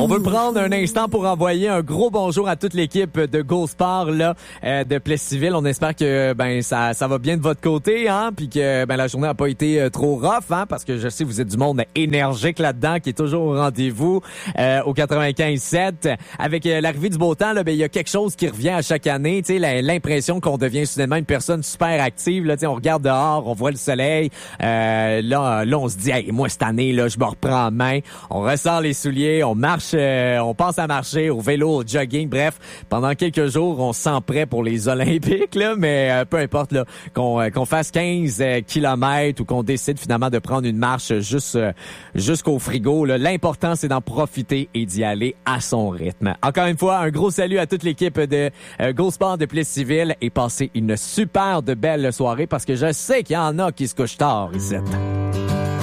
On veut prendre un instant pour envoyer un gros bonjour à toute l'équipe de Go Sport là, de Plessisville. On espère que ça va bien de votre côté, hein, puis que la journée n'a pas été trop rough, hein, parce que je sais que vous êtes du monde énergique là-dedans, qui est toujours au rendez-vous au 95.7. Avec l'arrivée du beau temps, là, il y a quelque chose qui revient à chaque année. Tu sais, l'impression qu'on devient soudainement une personne super active. Là, tu sais, on regarde dehors, on voit le soleil. Là, on se dit, hey, moi cette année, là, je me reprends en main. On ressort les souliers, on marche, on pense à marcher au vélo, au jogging. Bref, pendant quelques jours, on se sent prêt pour les Olympiques, là, mais peu importe là, qu'on fasse 15 kilomètres ou qu'on décide finalement de prendre une marche jusqu'au frigo. Là, l'important, c'est d'en profiter et d'y aller à son rythme. Encore une fois, un gros salut à toute l'équipe de Go Sport de Plessisville et passez une super de belle soirée parce que je sais qu'il y en a qui se couchent tard ici.